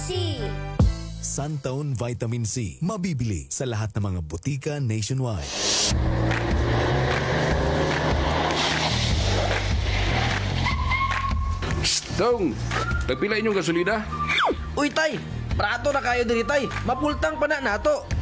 C. Suntown Vitamin C. Mabibili sa lahat ng mga butika nationwide. Dong, nagpila inyong gasolina? Uy tay, prato na kayo diri tay. Mapultang pa na nato.